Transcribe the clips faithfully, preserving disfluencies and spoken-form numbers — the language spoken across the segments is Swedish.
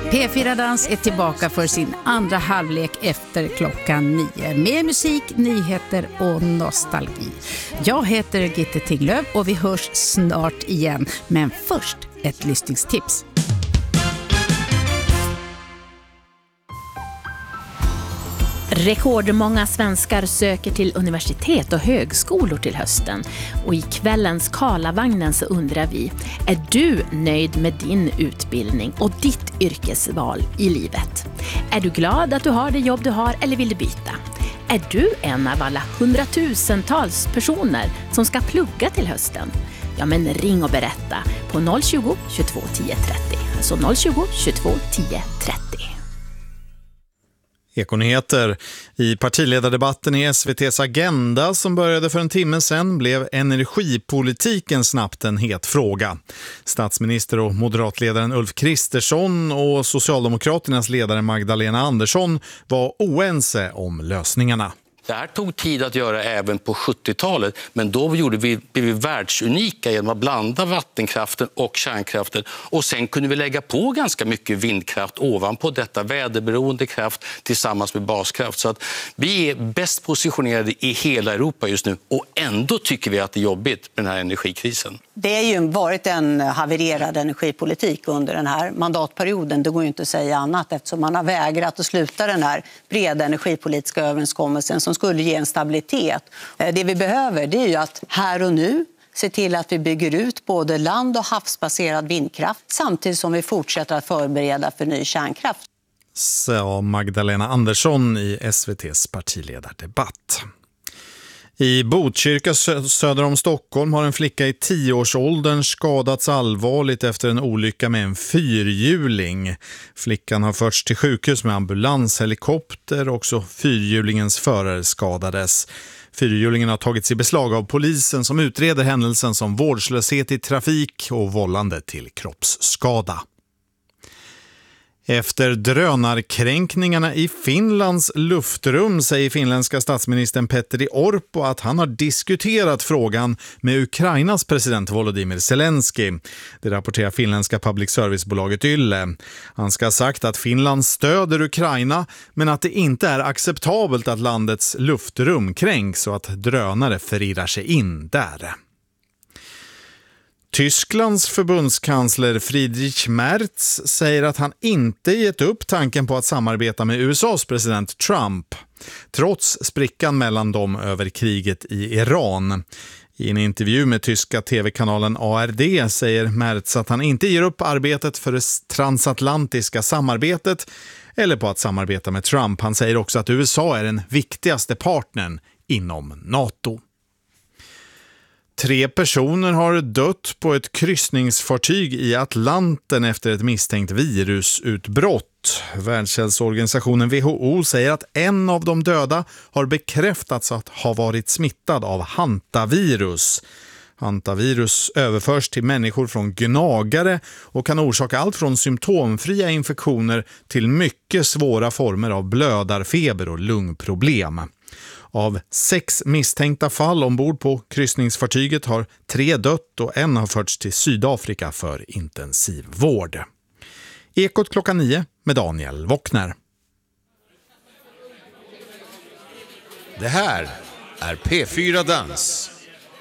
P fyra Dans är tillbaka för sin andra halvlek efter klockan nio med musik, nyheter och nostalgi. Jag heter Gitte Tinglöf och vi hörs snart igen. Men först ett lyssningstips. Rekordmånga svenskar söker till universitet och högskolor till hösten. Och i kvällens Karlavagnen så undrar vi, är du nöjd med din utbildning och ditt yrkesval i livet? Är du glad att du har det jobb du har eller vill du byta? Är du en av alla hundratusentals personer som ska plugga till hösten? Ja, men ring och berätta på noll tjugo, tjugotvå, tio, trettio. Alltså noll tjugo, tjugotvå, tio, trettio. Ekonyheter. I partiledardebatten i S V T:s Agenda som började för en timme sedan blev energipolitiken snabbt en het fråga. Statsminister och moderatledaren Ulf Kristersson och Socialdemokraternas ledare Magdalena Andersson var oense om lösningarna. Det här tog tid att göra även på sjuttiotalet, men då gjorde vi, blev vi världsunika genom att blanda vattenkraften och kärnkraften. Och sen kunde vi lägga på ganska mycket vindkraft ovanpå detta, väderberoende kraft tillsammans med baskraft. Så att vi är bäst positionerade i hela Europa just nu och ändå tycker vi att det är jobbigt med den här energikrisen. Det har ju varit en havererad energipolitik under den här mandatperioden. Det går ju inte att säga annat eftersom man har vägrat att sluta den här breda energipolitiska överenskommelsen som skulle ge en stabilitet. Det vi behöver det är ju att här och nu se till att vi bygger ut både land- och havsbaserad vindkraft samtidigt som vi fortsätter att förbereda för ny kärnkraft. Sa Magdalena Andersson i S V T:s partiledardebatt. I Botkyrka söder om Stockholm har en flicka i tioårsåldern skadats allvarligt efter en olycka med en fyrhjuling. Flickan har förts till sjukhus med ambulanshelikopter och också fyrhjulingens förare skadades. Fyrhjulingen har tagits i beslag av polisen som utreder händelsen som vårdslöshet i trafik och vållande till kroppsskada. Efter drönarkränkningarna i Finlands luftrum säger finländska statsministern Petteri Orpo att han har diskuterat frågan med Ukrainas president Volodymyr Zelensky. Det rapporterar finländska public service-bolaget Yle. Han ska ha sagt att Finland stöder Ukraina men att det inte är acceptabelt att landets luftrum kränks och att drönare förirrar sig in där. Tysklands förbundskansler Friedrich Merz säger att han inte gett upp tanken på att samarbeta med U S A:s president Trump, trots sprickan mellan dem över kriget i Iran. I en intervju med tyska tv-kanalen A R D säger Merz att han inte ger upp arbetet för det transatlantiska samarbetet eller på att samarbeta med Trump. Han säger också att U S A är den viktigaste partnern inom NATO. Tre personer har dött på ett kryssningsfartyg i Atlanten efter ett misstänkt virusutbrott. Världshälsoorganisationen W H O säger att en av de döda har bekräftats att ha varit smittad av hantavirus. Hantavirus överförs till människor från gnagare och kan orsaka allt från symptomfria infektioner till mycket svåra former av blödarfeber och lungproblem. Av sex misstänkta fall ombord på kryssningsfartyget har tre dött och en har förts till Sydafrika för intensivvård. Ekot klockan nio med Daniel Wockner. Det här är P fyra Dans.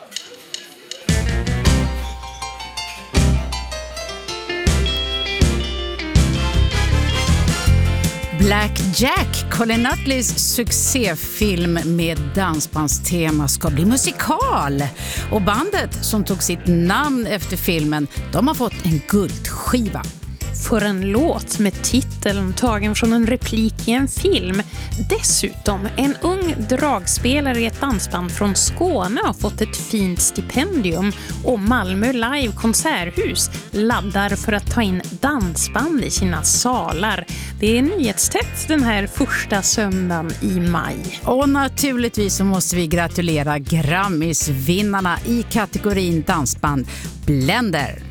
Black Jack, Colin Nutleys succéfilm med dansbandstema, ska bli musikal. Och bandet som tog sitt namn efter filmen, de har fått en guldskiva. För en låt med titeln tagen från en replik i en film. Dessutom, en ung dragspelare i ett dansband från Skåne har fått ett fint stipendium och Malmö Live konserthus laddar för att ta in dansband i sina salar. Det är nyhetstätt den här första söndagen i maj. Och naturligtvis så måste vi gratulera Grammisvinnarna i kategorin dansband Blender.